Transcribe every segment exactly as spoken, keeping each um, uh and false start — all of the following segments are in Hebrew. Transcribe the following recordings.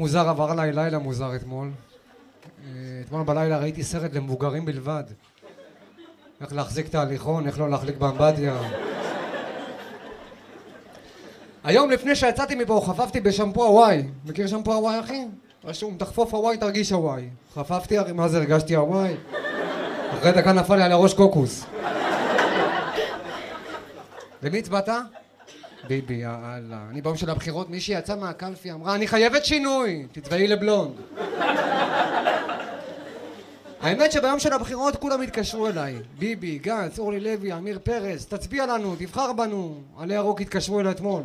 מוזר עבר עליי לילה מוזר אתמול. אתמול בלילה ראיתי סרט למבוגרים בלבד. איך להחזיק את ההליכון, איך לא להחליק באמבטיה. היום לפני שיצאתי מפה חפפתי בשמפו הוואי. מכיר שמפו הוואי אחי? רשום תחפוף הוואי תרגיש הוואי. חפפתי, מה זה הרגשתי הוואי? אחרי דקה נפל לי על הראש קוקוס. למי הצבעת? ביבי, יאללה. אני ביום של הבחירות, מישהי יצא מהקלפי, אמרה, אני חייבת שינוי, תצבעי לבלונד. האמת שביום של הבחירות כולם התקשרו אליי. ביבי, גנץ, אורלי לוי, אמיר פרץ, תצביע לנו, תבחר בנו. עלי ירוק התקשרו אליי אתמול.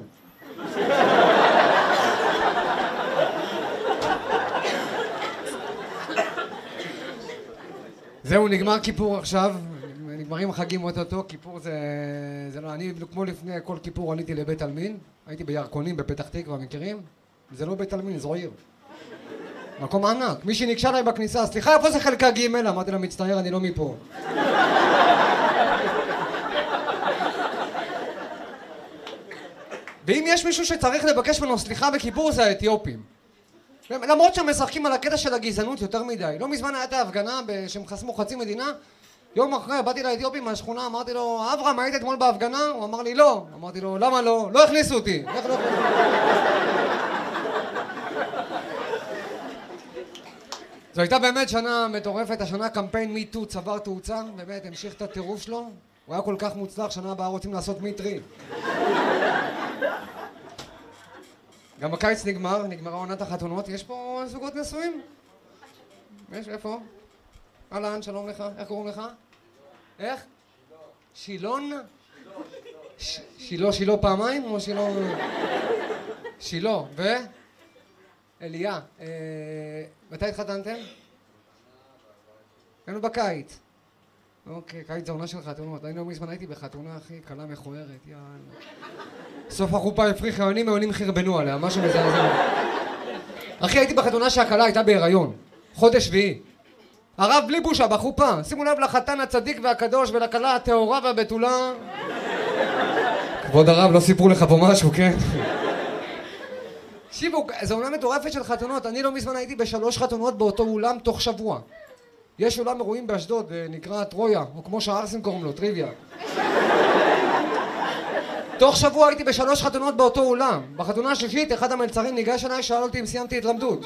זהו, נגמר כיפור עכשיו. נגמרים החגים אותו, כיפור זה... זה לא... אני, כמו לפני כל כיפור, עליתי לבית עלמין. הייתי בירקונים בפתח תקווה, מכירים? זה לא בית עלמין, זו עיר. מקום ענק. מישהי ניגשה אליי בכניסה, סליחה, איפה זה חלקה ג'? אמרתי לה, מצטער, אני לא מפה. ואם יש מישהו שצריך לבקש ממנו סליחה בכיפור, זה האתיופים. למרות שהם משחקים על הקטע של הגזענות יותר מדי. לא מזמן הייתה הפגנה שהם חסמו חצי מדינה. יום אחרי באתי לאתיופים מהשכונה, אמרתי לו, אברהם, היית אתמול בהפגנה? הוא אמר לי, לא. אמרתי לו, למה לא? לא הכניסו אותי. איך לא הכניסו? זו הייתה באמת שנה מטורפת, השנה קמפיין מי טו צבר תאוצה, באמת המשיך את הטירוף שלו. הוא היה כל כך מוצלח, שנה הבאה רוצים לעשות מי טרי. גם הקיץ נגמר, נגמרה עונת החתונות. יש פה זוגות נשואים? יש, איפה? אהלן, שלום לך. איך קוראים לך? איך? שילון? שילה, שילה פעמיים או שילה? שילה, ו? אליה. מתי התחתנתם? היינו בקיץ. אוקיי, קיץ זה עונה של חתונות. אני לא מזמן הייתי בחתונה, אחי, קלה מכוערת, יאללה. סוף החופה הפריך היונים, היונים חרבנו עליה, משהו מזעזע. אחי, הייתי בחתונה שהקלה הייתה בהיריון. חודש שביעי. הרב בלי בושה בחופה. שימו לב לחתן הצדיק והקדוש ולקלה הטהורה והבתולה. כבוד הרב, לא סיפרו לך פה משהו, כן? תקשיבו, זו עונה מטורפת של חתונות. אני לא מזמן הייתי בשלוש חתונות באותו אולם תוך שבוע. יש אולם אירועים באשדוד, נקרא טרויה, או כמו שהארסים קוראים לו, טריוויה. תוך שבוע הייתי בשלוש חתונות באותו אולם. בחתונה השלישית, אחד המלצרים ניגש אליי, שאל אותי אם סיימתי התלמדות.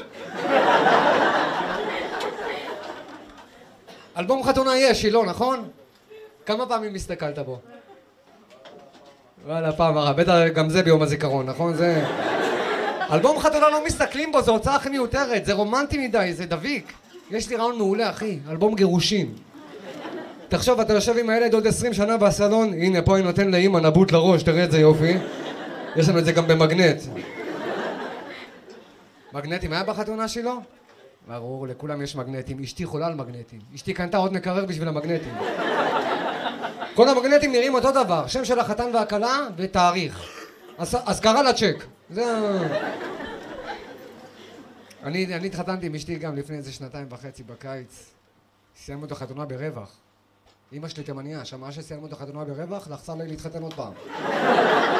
אלבום חתונה יש, שילה, נכון? כמה פעמים הסתכלת בו? וואלה, פעם הרע, בטח גם זה ביום הזיכרון, נכון? זה... אלבום חתונה לא מסתכלים בו, זו הוצאה הכי מיותרת, זה רומנטי מדי, זה דביק. יש לי רעיון מעולה, אחי, אלבום גירושים. תחשוב, אתה יושב עם הילד עוד עשרים שנה בסלון, הנה, פה אני נותן לאמא נבוט לראש, תראה את זה יופי. יש לנו את זה גם במגנט. מגנטים, היה בחתונה שלו? ברור, לכולם יש מגנטים. אשתי חולה על מגנטים. אשתי קנתה עוד מקרר בשביל המגנטים. כל המגנטים נראים אותו דבר, שם של החתן והכלה ותאריך. אז קרא לצ'ק. זה... אני, אני התחתנתי עם אשתי גם לפני איזה שנתיים וחצי בקיץ. סיימנו את החתונה ברווח. אמא שלי תימניה, שמעה שסיימנו את החתונה ברווח, לחצה לי להתחתן עוד פעם.